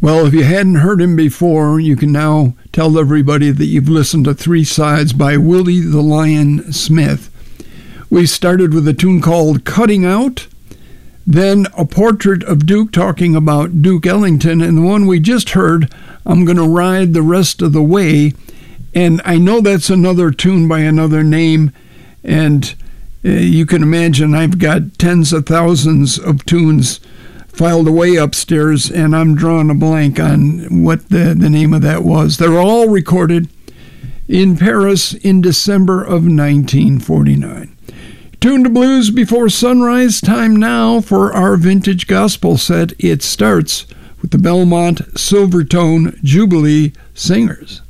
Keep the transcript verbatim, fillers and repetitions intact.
Well, if you hadn't heard him before, you can now tell everybody that you've listened to Three Sides by Willie the Lion Smith. We started with a tune called Cutting Out, then a portrait of Duke talking about Duke Ellington, and the one we just heard, I'm Gonna Ride the Rest of the Way. And I know that's another tune by another name, and uh, you can imagine I've got tens of thousands of tunes filed away upstairs, and I'm drawing a blank on what the, the name of that was. They're all recorded in Paris in December of nineteen forty-nine. Tune to Blues Before Sunrise, time now for our vintage gospel set. It starts with the Belmont Silvertone Jubilee Singers.